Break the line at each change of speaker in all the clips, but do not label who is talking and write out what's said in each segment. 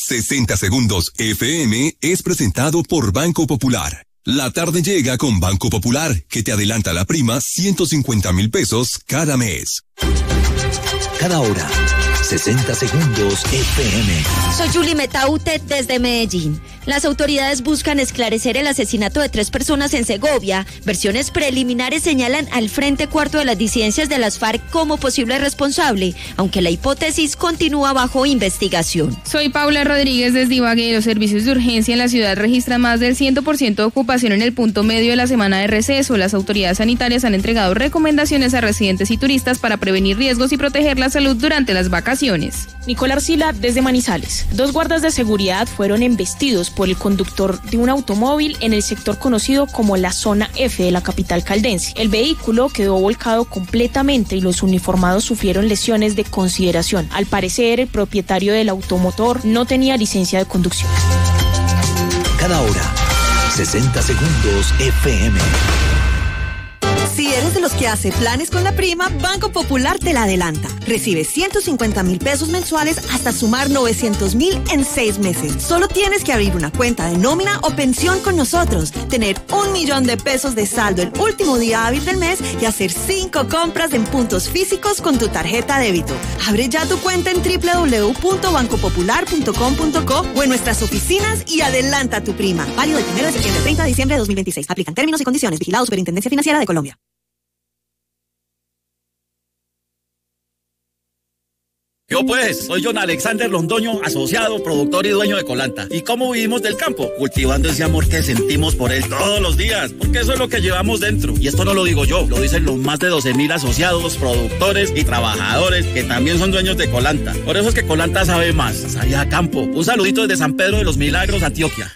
60 Segundos FM es presentado por Banco Popular. La tarde llega con Banco Popular, que te adelanta la prima 150.000 pesos cada mes.
Cada hora, 60 Segundos FM.
Soy Julie Metaute desde Medellín. Las autoridades buscan esclarecer el asesinato de 3 personas en Segovia. Versiones preliminares señalan al Frente Cuarto de las Disidencias de las FARC como posible responsable, aunque la hipótesis continúa bajo investigación.
Soy Paula Rodríguez desde Ibagué. Los servicios de urgencia en la ciudad registran más del 100% de ocupación en el punto medio de la semana de receso. Las autoridades sanitarias han entregado recomendaciones a residentes y turistas para prevenir riesgos y proteger la salud durante las vacaciones.
Nicole Arcila desde Manizales. 2 guardas de seguridad fueron embestidos por el conductor de un automóvil en el sector conocido como la zona F de la capital caldense. El vehículo quedó volcado completamente y los uniformados sufrieron lesiones de consideración. Al parecer, el propietario del automotor no tenía licencia de conducción.
Cada hora, 60 Segundos FM.
Si eres de los que hace planes con la prima, Banco Popular te la adelanta. Recibe 150.000 pesos mensuales hasta sumar 900.000 en 6 meses. Solo tienes que abrir una cuenta de nómina o pensión con nosotros, tener 1 millón de pesos de saldo el último día hábil del mes y hacer 5 compras en puntos físicos con tu tarjeta débito. Abre ya tu cuenta en www.bancopopular.com.co o en nuestras oficinas y adelanta tu prima. Válido del 1 de septiembre al 30 de diciembre de 2026. Aplican términos y condiciones. Vigilado Superintendencia Financiera de Colombia.
Yo pues, soy John Alexander Londoño, asociado, productor y dueño de Colanta. ¿Y cómo vivimos del campo? Cultivando ese amor que sentimos por él todos los días, porque eso es lo que llevamos dentro. Y esto no lo digo yo, lo dicen los más de 12.000 asociados, productores y trabajadores que también son dueños de Colanta. Por eso es que Colanta sabe más, sabe a campo. Un saludito desde San Pedro de los Milagros, Antioquia.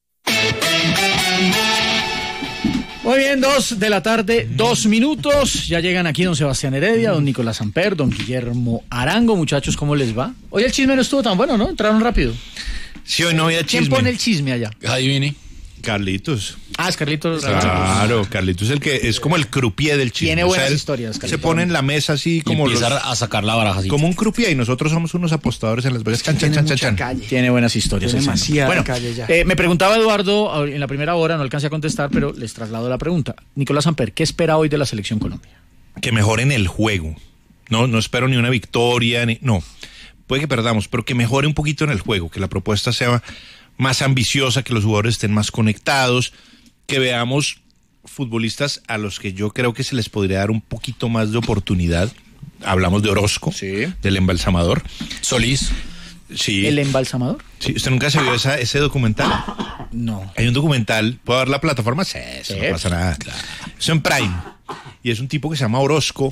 Muy bien, 2 de la tarde, 2 minutos. Ya llegan aquí don Sebastián Heredia, don Nicolás Samper, don Guillermo Arango. Muchachos, ¿cómo les va? Hoy el chisme no estuvo tan bueno, ¿no? Entraron rápido.
Sí, hoy no había chisme.
¿Quién pone el chisme allá?
Ahí viene. Carlitos.
Ah, es Carlitos.
Claro, Carlitos es el que es como el croupier del chisme.
Tiene buenas historias, Carlitos.
Se pone en la mesa así como
y empieza a sacar la baraja así.
Como un croupier y nosotros somos unos apostadores en las veces.
Tiene buenas historias.
Tiene demasiada
calle ya. Me preguntaba Eduardo en la primera hora, no alcancé a contestar, pero les traslado la pregunta. Nicolás Samper, ¿qué espera hoy de la Selección Colombia?
Que mejoren el juego. No espero ni una victoria, no. Puede que perdamos, pero que mejore un poquito en el juego, que la propuesta sea más ambiciosa, que los jugadores estén más conectados, que veamos futbolistas a los que yo creo que se les podría dar un poquito más de oportunidad. Hablamos de Orozco,
sí,
del embalsamador.
Solís.
Sí.
¿El embalsamador?
Sí, ¿usted nunca se vio ese documental?
No.
Hay un documental, ¿puedo dar la plataforma? Sí, eso no pasa nada.
Claro.
Es en Prime. Y es un tipo que se llama Orozco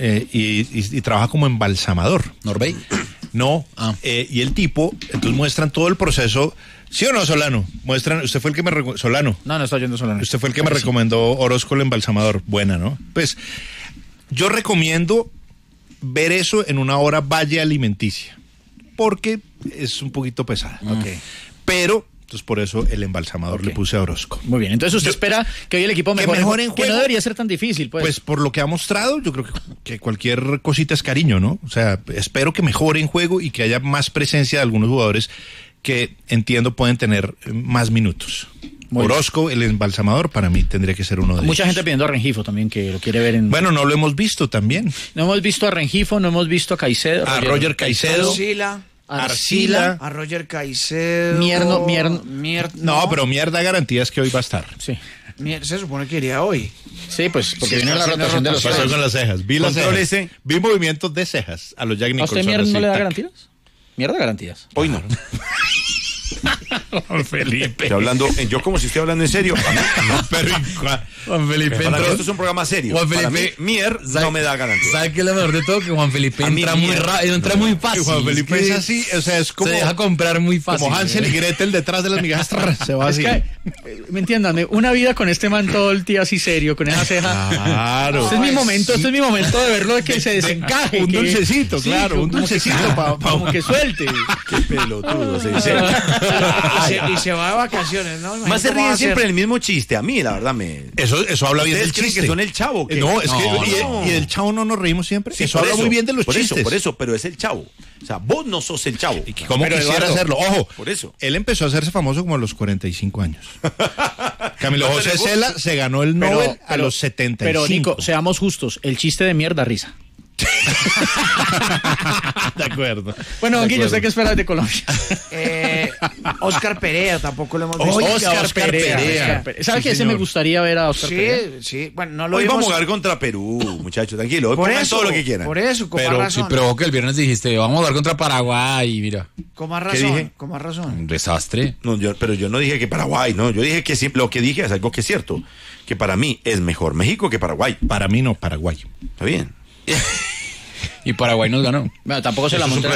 y trabaja como embalsamador.
¿Norbey?
No. Y el tipo, entonces muestran todo el proceso. ¿Sí o no, Solano? Muestran, usted fue el que me recomendó. Solano.
No está yendo Solano.
Usted fue el que me recomendó Orozco el embalsamador. Buena, ¿no? Pues yo recomiendo ver eso en una hora valle alimenticia, porque es un poquito pesada.
Okay.
Pero entonces por eso el embalsamador le puse a Orozco.
Muy bien, entonces usted espera que hoy el equipo mejore en juego, que no debería ser tan difícil, pues.
Pues por lo que ha mostrado, yo creo que cualquier cosita es cariño, ¿no? O sea, espero que mejore en juego y que haya más presencia de algunos jugadores que entiendo pueden tener más minutos. Orozco, el embalsamador, para mí tendría que ser uno de ellos.
Mucha gente pidiendo a Rengifo también, que lo quiere ver en...
Bueno, no lo hemos visto también.
No hemos visto a Rengifo, no hemos visto a Caicedo.
A Roger Caicedo.
Arcila.
A Roger Caicedo.
Mierno.
No, pero mierda garantías que hoy va a estar.
Sí.
Se supone que iría hoy.
Sí, pues porque viene la rotación de los
cejas. Pasó con las cejas. Vi las cejas.
Ese.
Vi movimientos de cejas a los Jack Nicholson.
¿A usted mierda no le da garantías? Mierda garantías.
Hoy no.
Juan Felipe.
Estoy hablando, yo como si estoy hablando en serio.
Pero
Juan Felipe
para
esto es un programa serio.
Juan Felipe,
para mí, Mier no me da garantía.
¿Sabe qué es lo mejor de todo? Que Juan Felipe entra muy rápido, entra muy fácil.
Juan Felipe es así, o sea, es como...
Se deja comprar muy fácil.
Como Hansel y Gretel detrás de las migajas, se va así.
Que, me entiendan, una vida con este man todo el día así serio, con esa ceja.
Claro.
Este es mi momento de verlo, de que se desencaje.
Un dulcecito,
sí,
claro, un dulcecito
como que suelte.
Qué pelotudo se dice.
Y se va de vacaciones, ¿no?
Más se ríen siempre el mismo chiste. A mí, la verdad,
Eso habla bien del
creen
chiste.
que son el Chavo.
No, es que y del Chavo no nos reímos siempre.
Sí,
eso habla muy bien de los
por
chistes.
Por eso, pero es el Chavo. O sea, vos no sos el Chavo.
¿Cómo
Pero
quisiera
Eduardo,
hacerlo? Ojo,
por eso.
Él empezó a hacerse famoso como a los 45 años. Camilo José Cela se ganó el Nobel a los 75.
Pero, Nico, seamos justos. El chiste de mierda, risa.
De acuerdo.
Bueno, don Guillo, ¿usted qué espera de Colombia?
Oscar Perea, tampoco lo hemos visto.
Oscar Perea. ¿Sabe que ese me gustaría ver a Oscar Perea?
Sí, bueno, no lo
Hoy
vimos.
vamos a jugar contra Perú, muchachos, tranquilo. Hoy pongan todo lo que quieran.
Por eso, con más
Pero
razón.
sí, pero que el viernes dijiste, vamos a jugar contra Paraguay, mira.
Con más
¿Qué
razón,
dije?
con más razón.
Un desastre.
No, pero yo no dije que Paraguay, no. Yo dije que lo que dije es algo que es cierto. Que para mí es mejor México que Paraguay.
Para mí no, Paraguay.
Está bien.
Y Paraguay nos ganó.
Bueno, tampoco se la monté.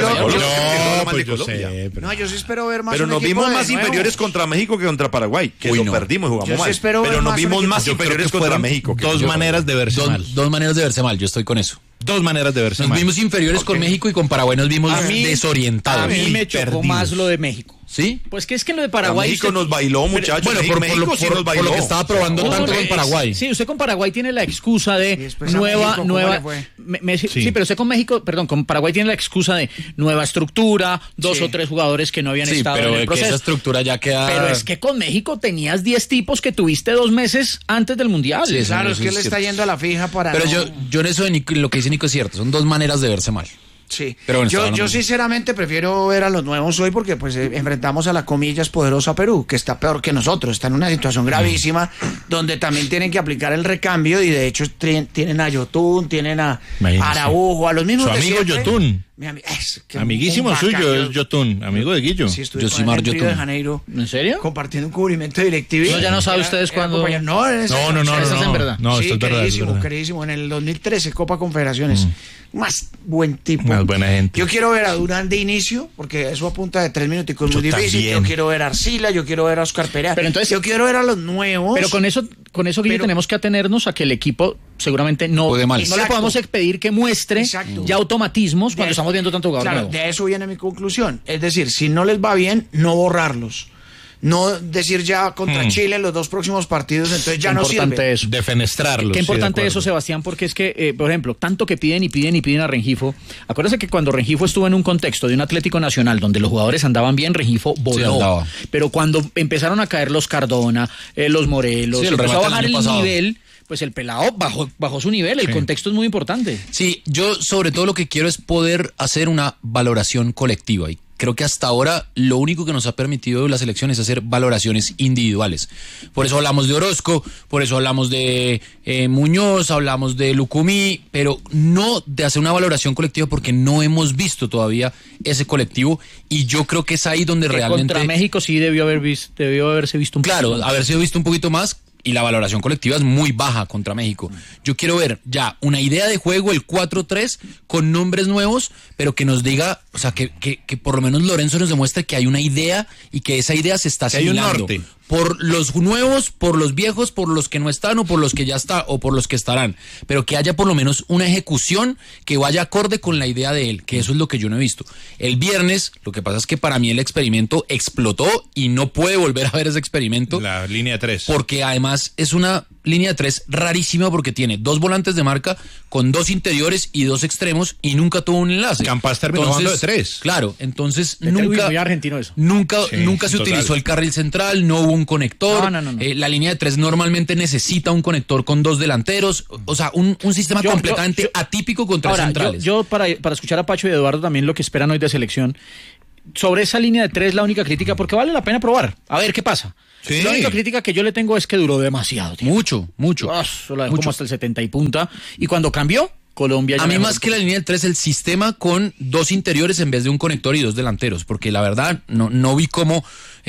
No, yo sí espero ver más.
Pero
un
nos
equipo
vimos
de
más
nuevo.
inferiores contra México que contra Paraguay. Que lo perdimos y jugamos
Yo sí
mal.
espero ver
Pero nos
más un
vimos
equipo.
más
Yo creo
inferiores
que
contra
fueron
México. que
dos
contra
maneras de verse mal.
Dos maneras de verse mal, yo estoy con eso.
Dos maneras de verse
Nos
mal.
vimos inferiores con México y con Paraguay nos vimos desorientados.
A mí me chocó
perdidos.
más lo de México.
¿Sí?
Pues que es que lo de Paraguay...
México nos bailó, muchachos.
Bueno,
México sí nos bailó.
por lo que estaba probando tanto con Paraguay.
Sí, usted con Paraguay tiene la excusa de
después a
nueva...
México, ¿cómo le fue?
Sí, pero usted con México, perdón, con Paraguay tiene la excusa de nueva estructura, dos o tres jugadores que no habían estado
pero
en el
que
proceso.
esa estructura ya queda...
Pero es que con México tenías 10 tipos que tuviste 2 meses antes del Mundial.
Sí,
Claro,
eso
es que
es
le está
cierto.
yendo a la fija para.
Pero
no-
yo en eso de lo que dice Nico es cierto, son dos maneras de verse mal.
Sí,
Pero bueno,
yo
estaban-
sinceramente prefiero ver a los nuevos hoy porque pues enfrentamos a la comillas poderosa Perú, que está peor que nosotros, está en una situación gravísima donde también tienen que aplicar el recambio y de hecho tienen a Yotun, tienen a
Imagínese.
Araujo, a los mismos
Su
de
amigo
siempre.
Yotun.
Mi
Amiguísimo
un
suyo
bacán.
es Yotun, amigo de Guillo.
Sí, estuve
Yosimar
con él en Río
Yotun.
de Janeiro.
¿En serio?
Compartiendo un cubrimiento directivo.
No, ya no sabe ustedes cuándo-
No,
Eso es en verdad.
No,
sí,
esto es verdad.
queridísimo, queridísimo. En el 2013, Copa Confederaciones. Más buen tipo.
Más buena gente.
Yo quiero ver a Durán de inicio, porque eso a punta de 3 minuticos es
Yo
muy difícil.
también.
Yo quiero ver a Arcila, yo quiero ver a Oscar Perea.
Pero entonces-
yo quiero ver a los nuevos.
Pero con eso Guillo,
Pero-
tenemos que atenernos a que el equipo seguramente no,
Juegue mal.
no le
Exacto.
podemos pedir que muestre
Exacto.
ya automatismos cuando
De-
estamos viendo tanto jugador
Claro,
nuevo.
de eso viene mi conclusión. Es decir, si no les va bien, no borrarlos. No decir ya contra Chile en los 2 próximos partidos, entonces ya
Qué
no
importante
sirve.
eso.
Defenestrarlos.
Qué importante
sí, de
eso,
acuerdo.
Sebastián, porque es que, por ejemplo, tanto que piden y piden y piden a Rengifo. Acuérdense que cuando Rengifo estuvo en un contexto de un Atlético Nacional donde los jugadores andaban bien, Rengifo voló.
andaba.
Pero cuando empezaron a caer los Cardona, los Morelos,
Sí, el
empezó a
remate del
bajar
año
el
pasado.
nivel, pues el pelado bajó su nivel. El contexto es muy importante.
Sí, yo sobre todo lo que quiero es poder hacer una valoración colectiva y creo que hasta ahora lo único que nos ha permitido la selección es hacer valoraciones individuales. Por eso hablamos de Orozco, por eso hablamos de Muñoz, hablamos de Lucumí, pero no de hacer una valoración colectiva porque no hemos visto todavía ese colectivo y yo creo que es ahí donde
Que
realmente...
contra México sí debió haberse visto un
Claro,
poquito más.
haber sido visto un poquito más y la valoración colectiva es muy baja contra México. Yo quiero ver ya una idea de juego, el 4-3, con nombres nuevos, pero que nos diga, o sea, que por lo menos Lorenzo nos demuestre que hay una idea y que esa idea se está
Que hay un
asimilando.
norte.
Por los nuevos, por los viejos, por los que no están o por los que ya está o por los que estarán. Pero que haya por lo menos una ejecución que vaya acorde con la idea de él, que eso es lo que yo no he visto. El viernes, lo que pasa es que para mí el experimento explotó y no puede volver a ver ese experimento.
La línea 3.
Porque además es una línea de 3 rarísima porque tiene 2 volantes de marca con 2 interiores y 2 extremos y nunca tuvo un enlace.
Campas terminó jugando de 3.
Claro, entonces
Uy,
nunca...
muy argentino eso.
Nunca
Sí,
se
total.
utilizó el carril central, no hubo un conector.
No.
La línea de 3 normalmente necesita un conector con 2 delanteros. O sea, un sistema completamente atípico con 3
Ahora,
centrales.
yo para escuchar a Pacho y Eduardo también lo que esperan hoy de selección, sobre esa línea de 3 la única crítica, porque vale la pena probar, a ver qué pasa.
Sí.
La única crítica que yo le tengo es que duró demasiado tiempo.
Mucho.
Eso la dejó como hasta el 70 y punta. Y cuando cambió, Colombia ya
A mí
mejoró
más
un
que la línea de 3, el sistema con 2 interiores en vez de un conector y 2 delanteros, porque la verdad no vi cómo,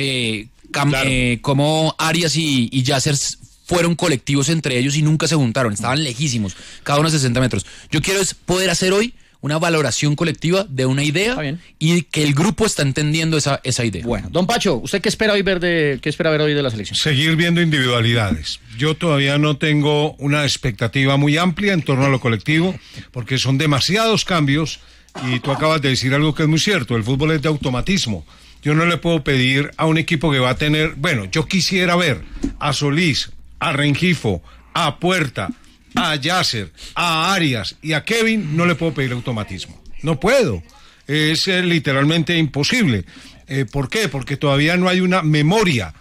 cómo Arias y Yasser fueron colectivos entre ellos y nunca se juntaron, estaban lejísimos, cada uno a 60 metros. Yo quiero es poder hacer hoy una valoración colectiva de una idea y que el grupo está entendiendo esa idea.
Bueno, don Pacho, ¿usted qué espera hoy ver de la selección?
Seguir viendo individualidades. Yo todavía no tengo una expectativa muy amplia en torno a lo colectivo, porque son demasiados cambios y tú acabas de decir algo que es muy cierto, el fútbol es de automatismo yo no le puedo pedir a un equipo que va a tener, bueno, yo quisiera ver a Solís, a Rengifo, a Puerta, a Yasser, a Arias y a Kevin, no le puedo pedir automatismo. No puedo. Es literalmente imposible. ¿Por qué? Porque todavía no hay una memoria.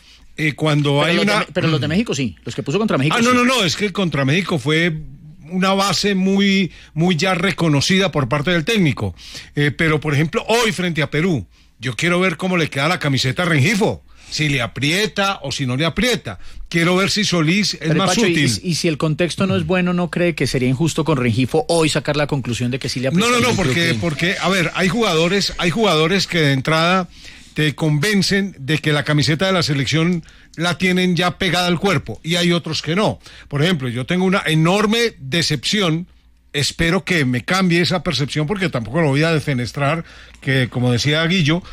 Pero los de México sí, los que puso contra México.
No, es que contra México fue una base muy ya reconocida por parte del técnico. Pero, por ejemplo, hoy frente a Perú, yo quiero ver cómo le queda la camiseta a Rengifo. Si le aprieta o si no le aprieta. Quiero ver si Solís es más útil.
Y si el contexto no es bueno, ¿no cree que sería injusto con Rengifo hoy sacar la conclusión de que sí le aprieta?
No, porque, a ver, hay jugadores que de entrada te convencen de que la camiseta de la selección la tienen ya pegada al cuerpo, y hay otros que no. Por ejemplo, yo tengo una enorme decepción, espero que me cambie esa percepción, porque tampoco lo voy a defenestrar, que como decía Guillo,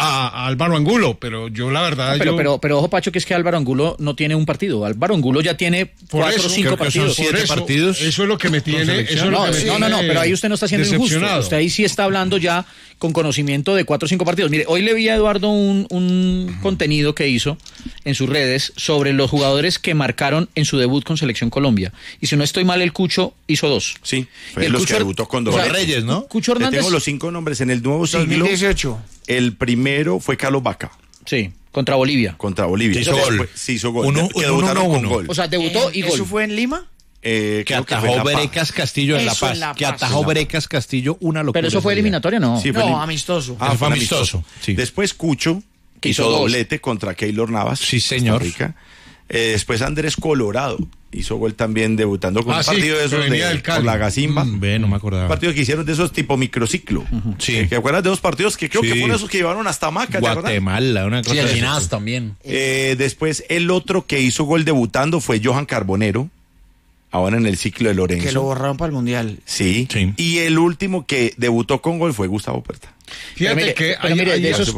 a Álvaro Angulo, pero yo la verdad...
Pero ojo, Pacho, que es que Álvaro Angulo no tiene un partido. Álvaro Angulo ya tiene 4 o 5 partidos.
7 partidos.
Eso es lo que me tiene...
No, pero ahí usted no está siendo injusto. Usted ahí sí está hablando ya con conocimiento de 4 o 5 partidos. Mire, hoy le vi a Eduardo un contenido que hizo en sus redes sobre los jugadores que marcaron en su debut con Selección Colombia. Y si no estoy mal, el Cucho hizo 2.
Sí, fue los que debutó con Doblete.
Reyes, ¿no?
Cucho Hernández.
Tengo los 5 nombres en el nuevo siglo.
2018.
El primero fue Carlos Vaca.
Sí, contra Bolivia.
Hizo gol. Sí, hizo gol.
Debutaron con gol.
O sea, debutó y gol.
¿Eso fue en Lima?
Que atajó Berecas Castillo en La Paz. Que atajó Berecas Castillo, una locura.
Pero eso fue eliminatoria, ¿no?
Sí,
amistoso.
Fue amistoso. Sí. Después Cucho, que hizo doblete contra Keylor Navas.
Sí, señor.
Después Andrés Colorado hizo gol también debutando con un partido de esos por la Gacimba.
No me acordaba.
Un partido que hicieron de esos tipo microciclo.
Sí.
¿Te acuerdas de 2 partidos que creo que fueron esos que llevaron hasta Maca?
Guatemala, una cosa.
Sí, el Ginás también.
Después el otro que hizo gol debutando fue Johan Carbonero, ahora en el ciclo de Lorenzo.
Que lo borraron para el Mundial.
Sí. Y el último que debutó con gol fue Gustavo Puerta.
Fíjate de esos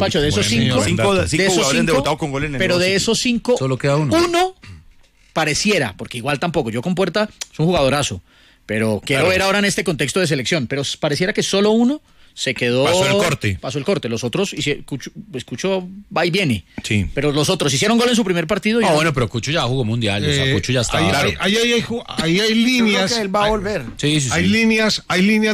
5
jugadores han debutado con gol en el
pero de esos 5
solo queda uno
pareciera, porque igual tampoco, yo con Puerta es un jugadoradorazo, pero quiero ver ahora en este contexto de selección, pero pareciera que solo uno se quedó... Pasó el corte, los otros, Cucho va y viene,
sí.
Pero los otros hicieron gol en su primer partido.
Bueno, pero Cucho ya jugó Mundial, o sea, Cucho ya está.
Ahí hay líneas...
Yo creo que él va a volver.
Sí. Hay líneas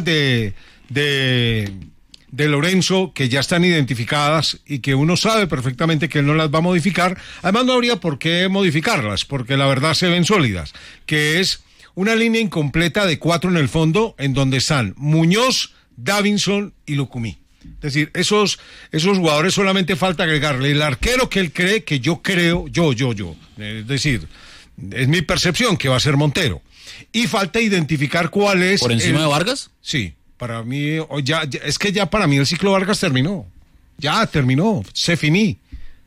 de Lorenzo que ya están identificadas y que uno sabe perfectamente que él no las va a modificar. Además no habría por qué modificarlas, porque la verdad se ven sólidas, que es una línea incompleta de 4 en el fondo, en donde están Muñoz, Davinson y Lucumí. Es decir, esos jugadores solamente falta agregarle el arquero que él cree, que yo creo, es decir, es mi percepción que va a ser Montero. Y falta identificar cuál es...
¿Por encima de Vargas?
Sí. Para mí, es que ya para mí el ciclo Vargas terminó. Ya terminó. Se finí.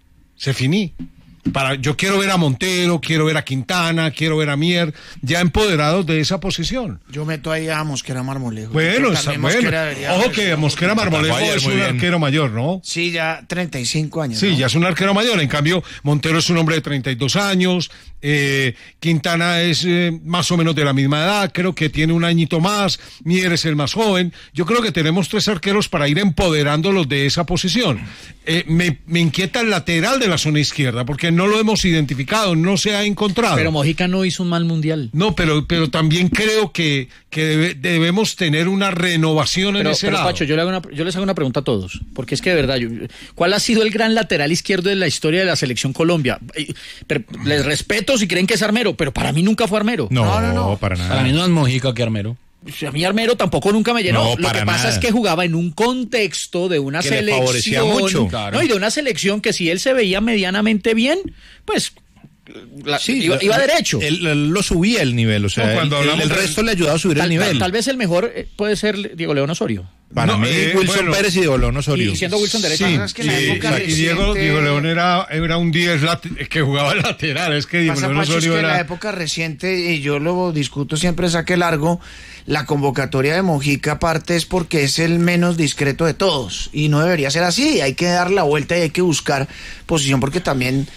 Yo quiero ver a Montero, quiero ver a Quintana, quiero ver a Mier, ya empoderados de esa posición.
Yo meto ahí a Mosquera Marmolejo.
Bueno. Ojo que Mosquera Marmolejo es un arquero mayor, ¿no?
Sí, ya 35 años.
Sí,
¿no?
ya es un arquero mayor. En cambio, Montero es un hombre de 32 años. Quintana es más o menos de la misma edad, creo que tiene un añito más. Mier es el más joven. Yo creo que tenemos 3 arqueros para ir empoderándolos de esa posición. Me inquieta el lateral de la zona izquierda, porque no lo hemos identificado, no se ha encontrado.
Pero Mojica no hizo un mal Mundial.
No, pero también creo que debemos tener una renovación en ese lado.
Pacho, yo les hago una pregunta a todos, porque es que de verdad, ¿cuál ha sido el gran lateral izquierdo de la historia de la Selección Colombia? Les respeto si creen que es Armero, pero para mí nunca fue Armero.
No, para nada.
Para mí no es Mojica que Armero.
A mí Armero tampoco nunca me llenó.
No,
lo que pasa es que jugaba en un contexto de una selección.
Le favorecía mucho.
No, y de una selección que si él se veía medianamente bien, pues iba derecho.
Él lo subía el nivel, o sea, el resto le ayudaba a subir el nivel.
Tal vez el mejor puede ser Diego León Osorio.
Para mí, Wilson Pérez y Diego León Osorio.
Y siendo Wilson derecho.
Sí,
es que en la época
y Diego León era un 10 que jugaba lateral. Es que Diego León Osorio
en la época reciente, y yo lo discuto siempre saque largo, la convocatoria de Mojica aparte es porque es el menos discreto de todos. Y no debería ser así. Hay que dar la vuelta y hay que buscar posición, porque también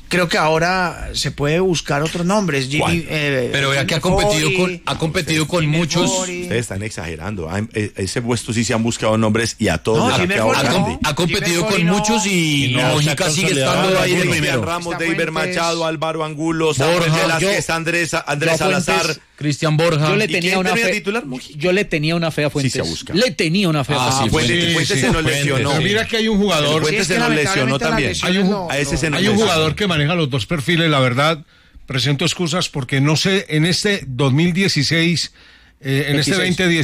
creo que ahora se puede buscar otros nombres.
Pero vea que ha competido con muchos.
Ustedes están exagerando. Ese puesto sí se han buscado nombres y a todos les ha quedado grande.
Ha competido con muchos y Mojica sigue estando ahí de primero.
Ramos, David Machado, Álvaro Angulo, Samuel Velázquez, Andrés Salazar,
Cristian Borja.
Yo le tenía una fe. Yo le tenía una fe a Fuentes. Le tenía una fe a Fuentes.
Fuentes se nos lesionó.
Pero mira que hay un jugador.
Fuentes se nos lesionó también.
Hay un jugador que maneja los dos perfiles, la verdad. Presento excusas porque no sé, en este 2016, en este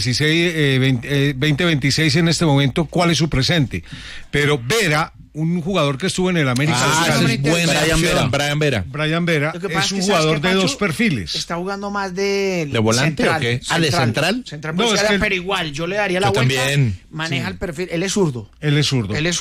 2026 en este momento, cuál es su presente. Pero Vera, un jugador que estuvo en el América. Brian Vera es un jugador de dos perfiles.
Está jugando más de
volante
central,
o qué?
¿De
central?
No, pero igual, yo le daría la vuelta. También. Maneja el perfil. Él es zurdo.
Es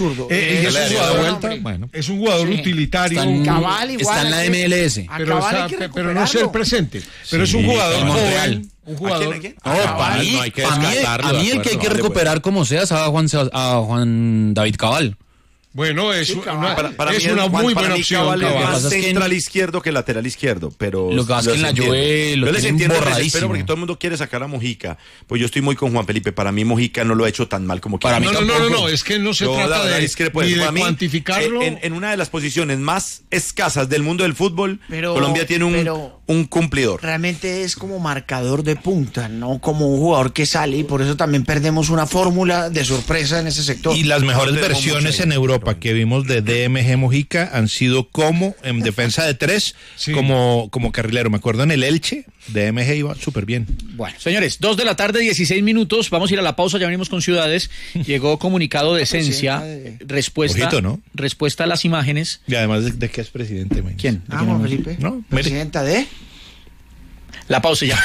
un jugador utilitario.
Está en la MLS.
Pero no es el presente. Pero es un jugador joven. Un jugador.
Para mí el que hay que recuperar como sea es a Juan David Cabal.
Bueno, es
para
es una muy buena opción.
Cabal es más central izquierdo que lateral izquierdo, pero
lo que pasa es que en la Juve lo
les entiendo borradísimo. Porque todo el mundo quiere sacar a Mojica. Pues yo estoy muy con Juan Felipe. Para mí Mojica no lo ha hecho tan mal como
para mí. No, es que no se trata de cuantificarlo.
En una de las posiciones más escasas del mundo del fútbol, Colombia tiene un cumplidor.
Realmente es como marcador de punta, no como un jugador que sale, y por eso también perdemos una fórmula de sorpresa en ese sector.
Y las mejores versiones en Europa que vimos de DMG Mojica han sido como en defensa de tres, como carrilero. Me acuerdo en el Elche, DMG iba súper bien.
Bueno, señores, 2:16 p.m. Vamos a ir a la pausa, ya venimos con ciudades. Llegó comunicado de Esencia, respuesta a las imágenes.
Y además de que es presidente.
¿Quién?
Juan Felipe.
No,
presidenta de...
La pausa ya.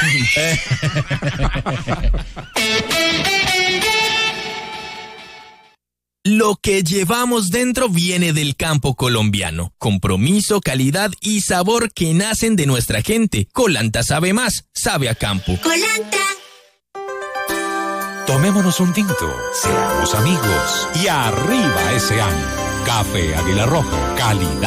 Lo que llevamos dentro viene del campo colombiano. Compromiso, calidad y sabor que nacen de nuestra gente. Colanta sabe más, sabe a campo.
Colanta.
Tomémonos un tinto, seamos amigos y arriba ese año. Café Águila Roja, calidad.